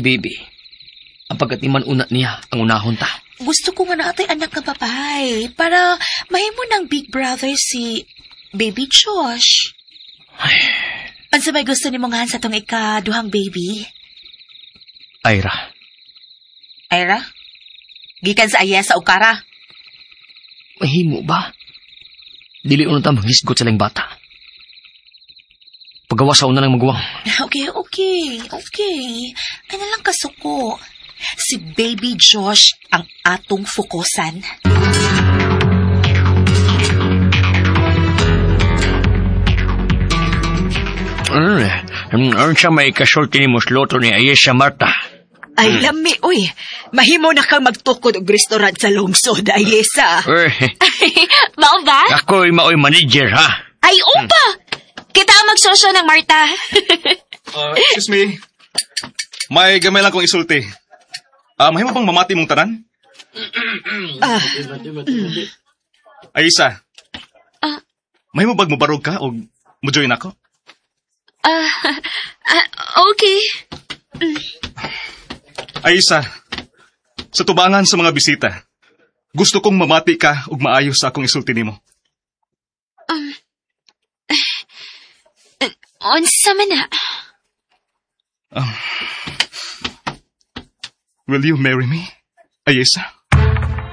baby. Ang pagkatiman una niya, ang unahon ta. Gusto ko nga natay anak ka babay para mahimo ng big brother si Baby Josh. Ay, Ang sabay gusto ni mong sa tong ikaduhang baby? Ira. Ira? Gikan sa Ayesa o Kara? Mahimo ba? Dili unang ta maghisgot sa lang bata. Pagawasaw na lang magwang. Okay. Ano lang kasuko? Si Baby Josh ang atong fokusan. Ano siya may kasulti ni Musloto ni Ayesa Marta? Ay, lami, uy. Mahimo na kang magtukod og restaurant sa lungsod, Ayesa. Mao ba? Ako'y mao'y manager, ha? Ay, upa! Kita ang magsosyo ng Marta. Excuse me. May gamay lang kong isulti. Mahimo bang mamati mong tanan? Ayesa. Mahimo bang mubarog ka o mujoin ako? Okay. Ayesa, sa tubangan sa mga bisita, gusto kong mamati ka ug maayos sa akong isulti nimo. Unsa man na? Will you marry me, Ayesa?